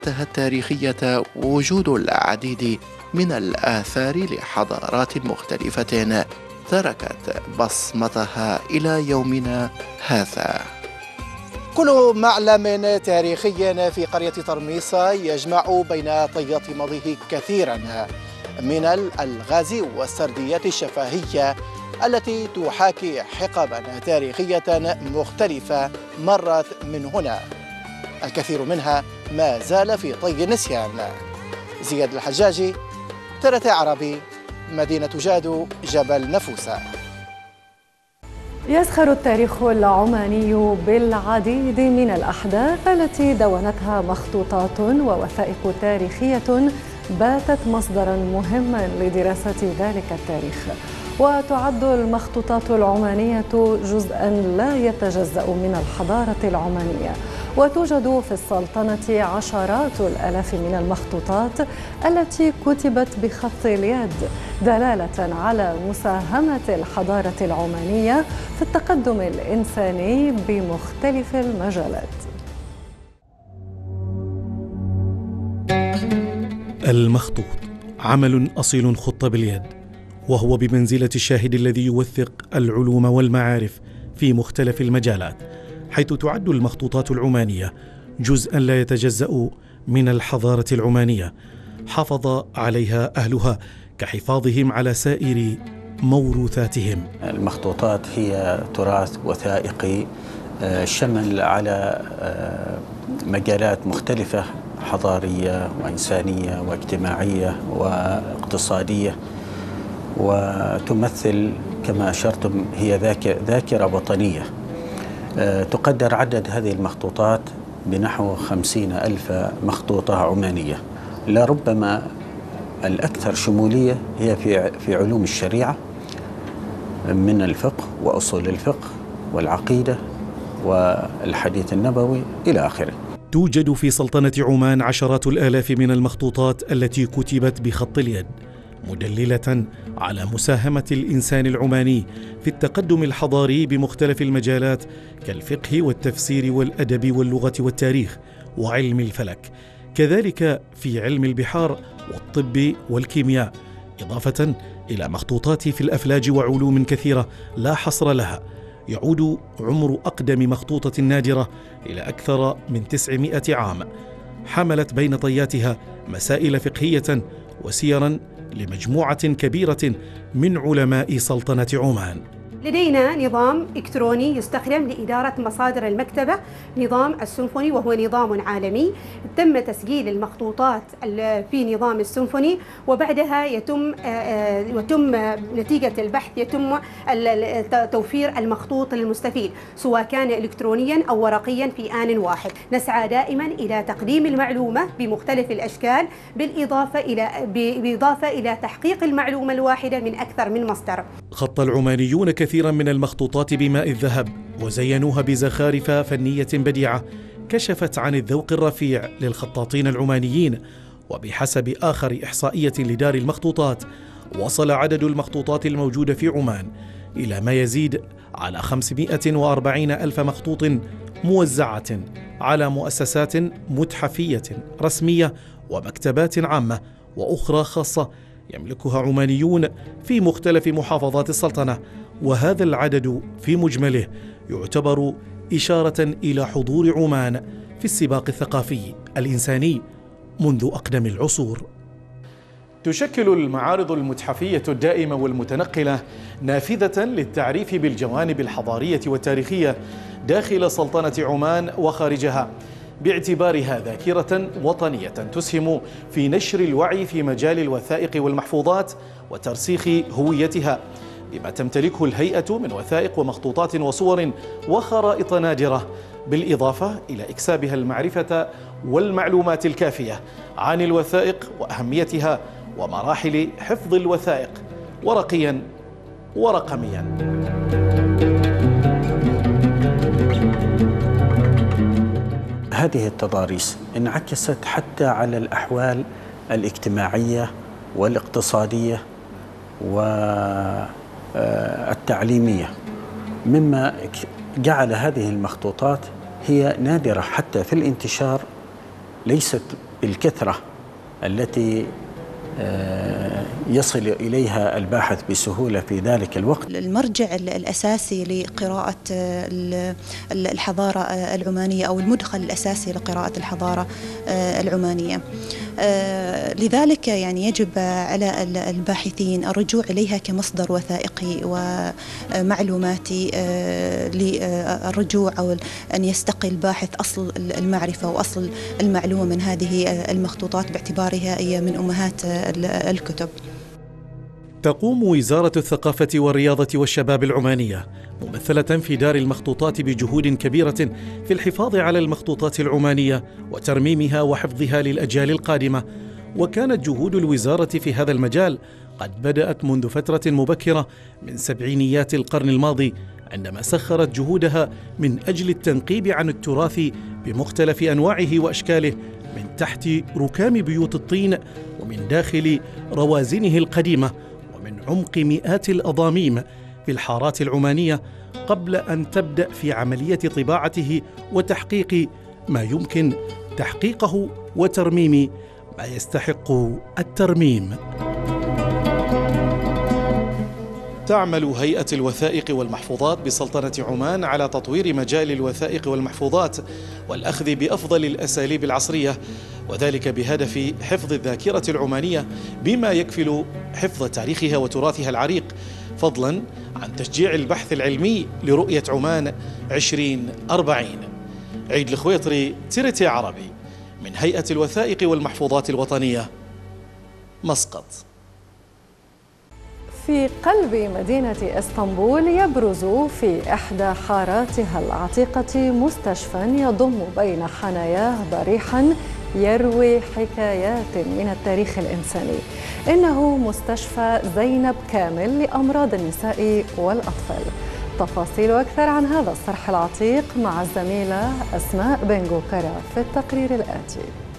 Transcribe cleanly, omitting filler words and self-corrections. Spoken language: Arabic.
التاريخية وجود العديد من الآثار لحضارات مختلفة تركت بصمتها إلى يومنا هذا. كل معلم تاريخي في قرية ترميصة يجمع بين طيات ماضيه كثيرا من الألغاز والسرديات الشفهية التي تحاكي حقبا تاريخية مختلفة مرت من هنا، الكثير منها ما زال في طي النسيان. زياد الحجاجي، TRT عربي، مدينة جادو، جبل نفوسة. يزخر التاريخ العماني بالعديد من الأحداث التي دونتها مخطوطات ووثائق تاريخية باتت مصدرا مهما لدراسة ذلك التاريخ. وتعد المخطوطات العمانية جزءا لا يتجزأ من الحضارة العمانية، وتوجد في السلطنة عشرات الآلاف من المخطوطات التي كتبت بخط اليد، دلالة على مساهمة الحضارة العمانية في التقدم الإنساني بمختلف المجالات. المخطوط عمل أصيل خط باليد، وهو بمنزلة الشاهد الذي يوثق العلوم والمعارف في مختلف المجالات، حيث تعد المخطوطات العمانية جزءاً لا يتجزأ من الحضارة العمانية، حافظ عليها أهلها كحفاظهم على سائر موروثاتهم. المخطوطات هي تراث وثائقي شمل على مجالات مختلفة، حضارية وإنسانية واجتماعية واقتصادية، وتمثل كما أشرتم هي ذاكرة وطنية. تقدر عدد هذه المخطوطات بنحو 50,000 مخطوطة عمانية. لربما الأكثر شمولية هي في علوم الشريعة من الفقه وأصول الفقه والعقيدة والحديث النبوي إلى آخره. توجد في سلطنة عمان عشرات الآلاف من المخطوطات التي كتبت بخط اليد، مدللة على مساهمة الإنسان العماني في التقدم الحضاري بمختلف المجالات كالفقه والتفسير والأدب واللغة والتاريخ وعلم الفلك، كذلك في علم البحار والطب والكيمياء، إضافة إلى مخطوطات في الأفلاج وعلوم كثيرة لا حصر لها. يعود عمر أقدم مخطوطة نادرة إلى أكثر من 900 عام، حملت بين طياتها مسائل فقهية وسيرا لمجموعة كبيرة من علماء سلطنة عمان. لدينا نظام إلكتروني يستخدم لإدارة مصادر المكتبة، نظام السيمفوني، وهو نظام عالمي. تم تسجيل المخطوطات في نظام السيمفوني، وبعدها يتم نتيجة البحث يتم توفير المخطوط للمستفيد، سواء كان إلكترونيا أو ورقيا في آن واحد. نسعى دائما إلى تقديم المعلومة بمختلف الأشكال، بالإضافة إلى تحقيق المعلومة الواحدة من أكثر من مصدر. خط العمانيون كثيرا من المخطوطات بماء الذهب، وزينوها بزخارف فنية بديعة كشفت عن الذوق الرفيع للخطاطين العمانيين. وبحسب آخر إحصائية لدار المخطوطات، وصل عدد المخطوطات الموجودة في عمان إلى ما يزيد على 540 ألف مخطوط، موزعة على مؤسسات متحفية رسمية ومكتبات عامة وأخرى خاصة يملكها عمانيون في مختلف محافظات السلطنة. وهذا العدد في مجمله يعتبر إشارة إلى حضور عمان في السباق الثقافي الإنساني منذ أقدم العصور. تشكل المعارض المتحفية الدائمة والمتنقلة نافذة للتعريف بالجوانب الحضارية والتاريخية داخل سلطنة عمان وخارجها، باعتبارها ذاكرة وطنية تسهم في نشر الوعي في مجال الوثائق والمحفوظات وترسيخ هويتها، بما تمتلكه الهيئة من وثائق ومخطوطات وصور وخرائط نادرة، بالإضافة إلى إكسابها المعرفة والمعلومات الكافية عن الوثائق وأهميتها ومراحل حفظ الوثائق ورقيا ورقميا. هذه التضاريس انعكست حتى على الأحوال الاجتماعية والاقتصادية والتعليمية، مما جعل هذه المخطوطات هي نادرة حتى في الانتشار، ليست بالكثرة التي يصل إليها الباحث بسهولة في ذلك الوقت. المرجع الأساسي لقراءة الحضارة العمانية أو المدخل الأساسي لقراءة الحضارة العمانية، لذلك يعني يجب على الباحثين الرجوع إليها كمصدر وثائقي ومعلوماتي للرجوع أو أن يستقي الباحث أصل المعرفة وأصل المعلومة من هذه المخطوطات باعتبارها هي من أمهات الكتب. تقوم وزارة الثقافة والرياضة والشباب العمانية ممثلة في دار المخطوطات بجهود كبيرة في الحفاظ على المخطوطات العمانية وترميمها وحفظها للأجيال القادمة. وكانت جهود الوزارة في هذا المجال قد بدأت منذ فترة مبكرة من سبعينيات القرن الماضي، عندما سخرت جهودها من أجل التنقيب عن التراث بمختلف أنواعه وأشكاله، من تحت ركام بيوت الطين ومن داخل روازنه القديمة ومن عمق مئات الأضاميم في الحارات العمانية، قبل أن تبدأ في عملية طباعته وتحقيق ما يمكن تحقيقه وترميم ما يستحق الترميم. تعمل هيئة الوثائق والمحفوظات بسلطنة عمان على تطوير مجال الوثائق والمحفوظات والأخذ بأفضل الأساليب العصرية، وذلك بهدف حفظ الذاكرة العمانية بما يكفل حفظ تاريخها وتراثها العريق، فضلا عن تشجيع البحث العلمي لرؤية عمان 2040. عيد الخويطري، ترتي عربي، من هيئة الوثائق والمحفوظات الوطنية، مسقط. في قلب مدينة اسطنبول يبرز في إحدى حاراتها العتيقة مستشفى يضم بين حناياه ضريحا يروي حكايات من التاريخ الإنساني. إنه مستشفى زينب كامل لأمراض النساء والأطفال. تفاصيل أكثر عن هذا الصرح العتيق مع الزميلة أسماء بنغوكرة في التقرير الآتي.